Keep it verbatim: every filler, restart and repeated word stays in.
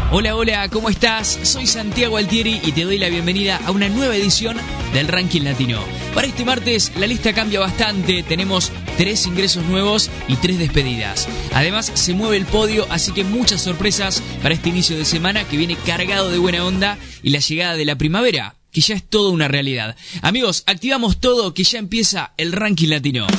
Hola, hola, ¿cómo estás? Soy Santiago Altieri y te doy la bienvenida a una nueva edición del Ranking Latino. Para este martes la lista cambia bastante, tenemos tres ingresos nuevos y tres despedidas. Además se mueve el podio, así que muchas sorpresas para este inicio de semana que viene cargado de buena onda y la llegada de la primavera, que ya es toda una realidad. Amigos, activamos todo que ya empieza el Ranking Latino.